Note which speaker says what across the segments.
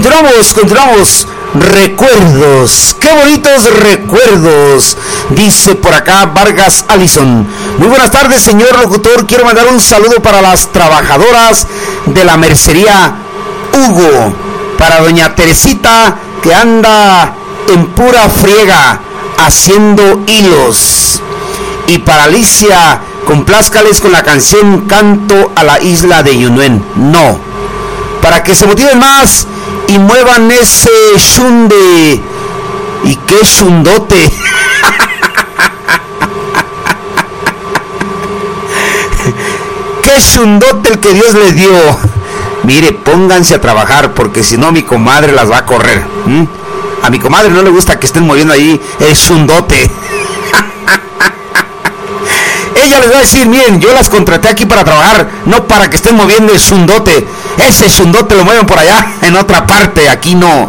Speaker 1: Continuamos. Recuerdos, qué bonitos recuerdos, dice por acá Vargas Allison. Muy buenas tardes, señor locutor. Quiero mandar un saludo para las trabajadoras de la mercería Hugo, para doña Teresita, que anda en pura friega haciendo hilos, y para Alicia, complázcales con la canción Canto a la Isla de Yunuen. No, para que se motiven más y muevan ese shunde. ¿Y qué shundote? ¡Qué shundote el que Dios les dio! Mire, pónganse a trabajar, porque si no mi comadre las va a correr. A mi comadre no le gusta que estén moviendo ahí el shundote. Ella les va a decir, miren, yo las contraté aquí para trabajar, no para que estén moviendo el shundote. Ese shundote lo mueven por allá, en otra parte, aquí no.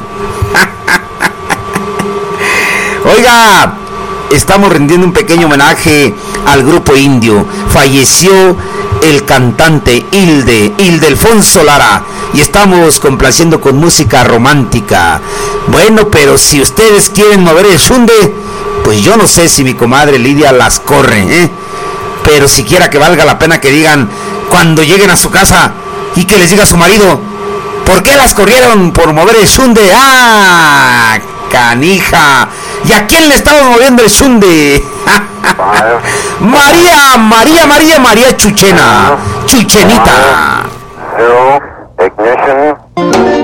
Speaker 1: Oiga, estamos rindiendo un pequeño homenaje al grupo indio. Falleció el cantante Ildefonso Lara, y estamos complaciendo con música romántica. Bueno, pero si ustedes quieren mover el shunde, pues yo no sé si mi comadre Lidia las corre, pero siquiera que valga la pena que digan cuando lleguen a su casa y que les diga a su marido, ¿por qué las corrieron por mover el shunde? ¡Ah, canija! ¿Y a quién le estamos moviendo el shunde? María Chuchenita.
Speaker 2: Zero, ignition.